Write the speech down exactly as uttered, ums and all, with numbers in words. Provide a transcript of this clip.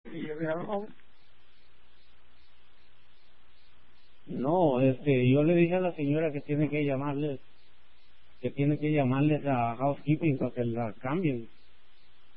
Y yo dije, no, No, este, yo le dije a la señora que tiene que llamarles, que tiene que llamarles a housekeeping para que la cambien.